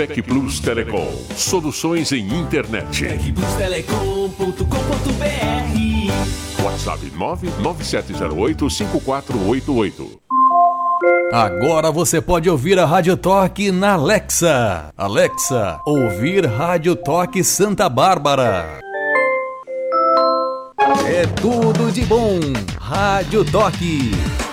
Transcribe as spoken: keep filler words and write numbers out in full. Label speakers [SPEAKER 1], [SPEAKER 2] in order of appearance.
[SPEAKER 1] Tec Plus Telecom. Soluções em internet.
[SPEAKER 2] tec plus telecom ponto com ponto b r.
[SPEAKER 1] WhatsApp nove nove sete zero oito cinco quatro oito oito.
[SPEAKER 3] Agora você pode ouvir a Rádio Toque na Alexa. Alexa, ouvir Rádio Toque Santa Bárbara. É tudo de bom. Rádio Toque.